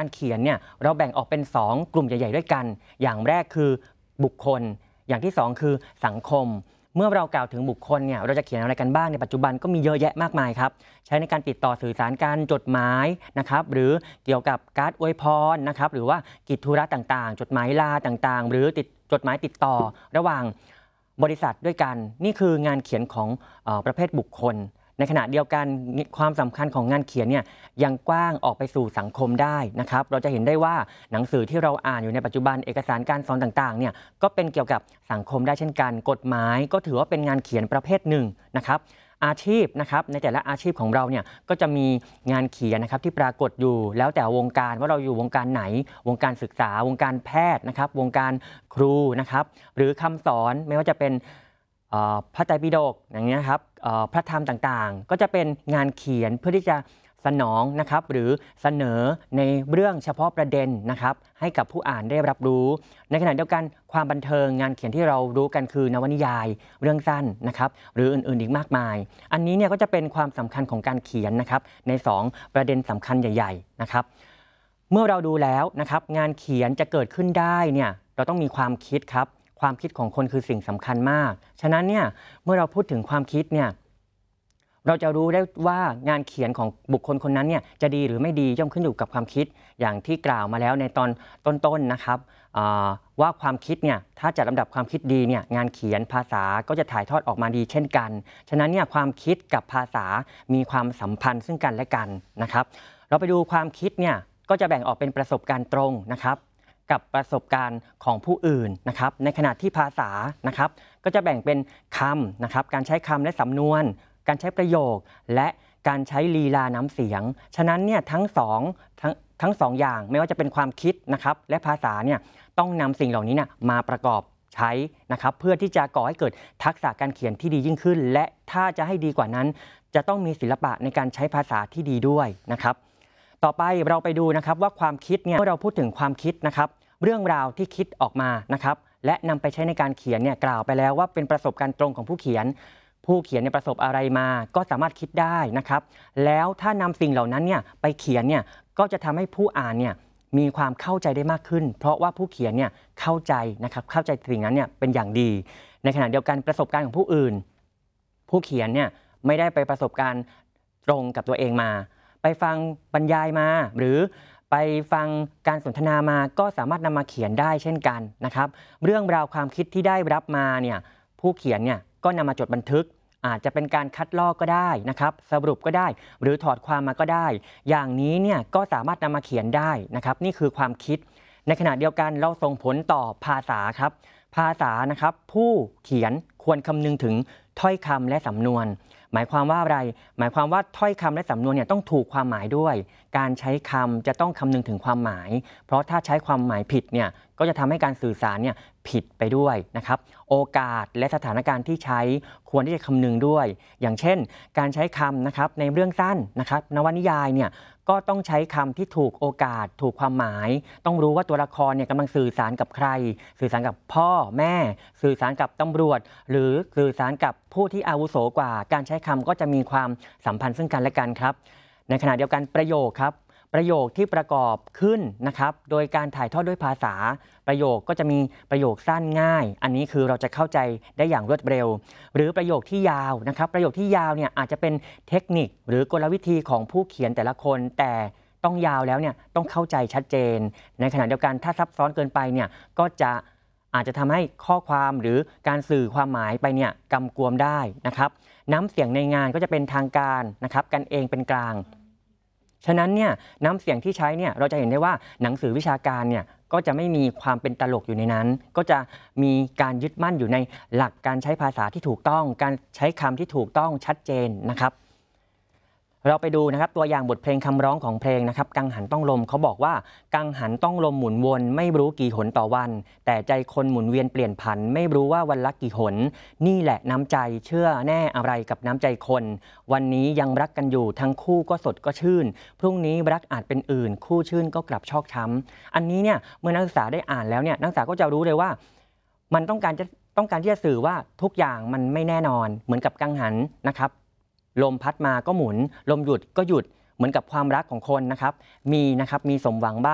การเขียนเนี่ยเราแบ่งออกเป็น2กลุ่มใหญ่ๆด้วยกันอย่างแรกคือบุคคลอย่างที่2คือสังคมเมื่อเรากล่าวถึงบุคคลเนี่ยเราจะเขียนอะไรกันบ้างในปัจจุบันก็มีเยอะแยะมากมายครับใช้ในการติดต่อสื่อสารการจดหมายนะครับหรือเกี่ยวกับการ์ดอวยพรนะครับหรือว่ากิจธุระต่างๆจดหมายลาต่างๆหรือจดหมายติดต่อระหว่างบริษัทด้วยกันนี่คืองานเขียนของประเภทบุคคลในขณะเดียวกันความสำคัญของงานเขียนเนี่ยยังกว้างออกไปสู่สังคมได้นะครับเราจะเห็นได้ว่าหนังสือที่เราอ่านอยู่ในปัจจุบันเอกสารการสอนต่างๆเนี่ยก็เป็นเกี่ยวกับสังคมได้เช่นกันกฎหมายก็ถือว่าเป็นงานเขียนประเภทหนึ่งนะครับอาชีพนะครับในแต่ละอาชีพของเราเนี่ยก็จะมีงานเขียนนะครับที่ปรากฏอยู่แล้วแต่วงการว่าเราอยู่วงการไหนวงการศึกษาวงการแพทย์นะครับวงการครูนะครับหรือคำสอนไม่ว่าจะเป็นพระไตรปิฎกอย่างนี้ครับพระธรรมต่างๆก็จะเป็นงานเขียนเพื่อที่จะสนองนะครับหรือเสนอในเรื่องเฉพาะประเด็นนะครับให้กับผู้อ่านได้รับรู้ในขณะเดียวกันความบันเทิงงานเขียนที่เรารู้กันคือนวนิยายเรื่องสั้นนะครับหรืออื่นๆอีกมากมายอันนี้เนี่ยก็จะเป็นความสำคัญของการเขียนนะครับใน2ประเด็นสำคัญใหญ่ๆนะครับเมื่อเราดูแล้วนะครับงานเขียนจะเกิดขึ้นได้เนี่ยเราต้องมีความคิดครับความคิดของคนคือสิ่งสำคัญมากฉะนั้นเนี่ยเมื่อเราพูดถึงความคิดเนี่ยเราจะรู้ได้ว่างานเขียนของบุคคลคนนั้นเนี่ยจะดีหรือไม่ดีย่อมขึ้นอยู่กับความคิดอย่างที่กล่าวมาแล้วในตอนต้นๆนะครับว่าความคิดเนี่ยถ้าจัดลำดับความคิดดีเนี่ยงานเขียนภาษาก็จะถ่ายทอดออกมาดีเช่นกันฉะนั้นเนี่ยความคิดกับภาษามีความสัมพันธ์ซึ่งกันและกันนะครับเราไปดูความคิดเนี่ยก็จะแบ่งออกเป็นประสบการณ์ตรงนะครับกับประสบการณ์ของผู้อื่นนะครับในขณะที่ภาษานะครับก็จะแบ่งเป็นคำนะครับการใช้คำและสำนวนการใช้ประโยคและการใช้ลีลาน้ำเสียงฉะนั้นเนี่ยทั้งสองอย่างไม่ว่าจะเป็นความคิดนะครับและภาษาเนี่ยต้องนำสิ่งเหล่านี้เนี่ยมาประกอบใช้นะครับเพื่อที่จะก่อให้เกิดทักษะการเขียนที่ดียิ่งขึ้นและถ้าจะให้ดีกว่านั้นจะต้องมีศิลปะในการใช้ภาษาที่ดีด้วยนะครับต่อไปเราไปดูนะครับว่าความคิดเนี่ยเมื่อเราพูดถึงความคิดนะครับเรื่องราวที่คิดออกมานะครับและนำไปใช้ในการเขียนเนี่ยกล่าวไปแล้วว่าเป็นประสบการณ์ตรงของผู้เขียนเนี่ยประสบอะไรมาก็สามารถคิดได้นะครับแล้วถ้านำสิ่งเหล่านั้นเนี่ยไปเขียนเนี่ยก็จะทำให้ผู้อ่านเนี่ยมีความเข้าใจได้มากขึ้นเพราะว่าผู้เขียนเนี่ยเข้าใจนะครับเข้าใจสิ่งนั้นเนี่ยเป็นอย่างดีในขณะเดียวกันประสบการณ์ของผู้อื่นผู้เขียนเนี่ยไม่ได้ไปประสบการณ์ตรงกับตัวเองมาไปฟังบรรยายมาหรือไปฟังการสนทนามาก็สามารถนำมาเขียนได้เช่นกันนะครับเรื่องราวความคิดที่ได้รับมาเนี่ยผู้เขียนเนี่ยก็นำมาจดบันทึกอาจจะเป็นการคัดลอกก็ได้นะครับสรุปก็ได้หรือถอดความมาก็ได้อย่างนี้เนี่ยก็สามารถนำมาเขียนได้นะครับนี่คือความคิดในขณะเดียวกันเราส่งผลต่อภาษาครับภาษานะครับผู้เขียนควรคำนึงถึงถ้อยคำและสำนวนหมายความว่าอะไรหมายความว่าถ้อยคำและสำนวนเนี่ยต้องถูกความหมายด้วยการใช้คำจะต้องคำนึงถึงความหมายเพราะถ้าใช้ความหมายผิดเนี่ยก็จะทำให้การสื่อสารเนี่ยผิดไปด้วยนะครับโอกาสและสถานการณ์ที่ใช้ควรที่จะคำนึงด้วยอย่างเช่นการใช้คำนะครับในเรื่องสั้นนะครับนวนิยายเนี่ยก็ต้องใช้คำที่ถูกโอกาสถูกความหมายต้องรู้ว่าตัวละครเนี่ยกำลังสื่อสารกับใครสื่อสารกับพ่อแม่สื่อสารกับตำรวจหรือสื่อสารกับผู้ที่อาวุโสกว่าการใช้คำก็จะมีความสัมพันธ์ซึ่งกันและกันครับในขณะเดียวกันประโยคครับประโยคที่ประกอบขึ้นนะครับโดยการถ่ายทอดด้วยภาษาประโยคก็จะมีประโยคสั้นง่ายอันนี้คือเราจะเข้าใจได้อย่างรวดเร็วหรือประโยคที่ยาวนะครับประโยคที่ยาวเนี่ยอาจจะเป็นเทคนิคหรือกลวิธีของผู้เขียนแต่ละคนแต่ต้องยาวแล้วเนี่ยต้องเข้าใจชัดเจนในขณะเดียวกันถ้าซับซ้อนเกินไปเนี่ยก็จะอาจจะทำให้ข้อความหรือการสื่อความหมายไปเนี่ยกำกวมได้นะครับน้ำเสียงในงานก็จะเป็นทางการนะครับกันเองเป็นกลางฉะนั้นเนี่ยน้ำเสียงที่ใช้เนี่ยเราจะเห็นได้ว่าหนังสือวิชาการเนี่ยก็จะไม่มีความเป็นตลกอยู่ในนั้นก็จะมีการยึดมั่นอยู่ในหลักการใช้ภาษาที่ถูกต้องการใช้คำที่ถูกต้องชัดเจนนะครับเราไปดูนะครับตัวอย่างบทเพลงคำร้องของเพลงนะครับกังหันต้องลมเขาบอกว่ากังหันต้องลมหมุนวนไม่รู้กี่หนต่อวันแต่ใจคนหมุนเวียนเปลี่ยนผันไม่รู้ว่าวันละกี่หนนี่แหละน้ำใจเชื่อแน่อะไรกับน้ำใจคนวันนี้ยังรักกันอยู่ทั้งคู่ก็สดก็ชื่นพรุ่งนี้รักอาจเป็นอื่นคู่ชื่นก็กลับชอกช้ำอันนี้เนี่ยเมื่อนักศึกษาได้อ่านแล้วเนี่ยนักศึกษาก็จะรู้เลยว่ามันต้องการที่จะสื่อว่าทุกอย่างมันไม่แน่นอนเหมือนกับกังหันนะครับลมพัดมาก็หมุนลมหยุดก็หยุดเหมือนกับความรักของคนนะครับมีสมหวังบ้าง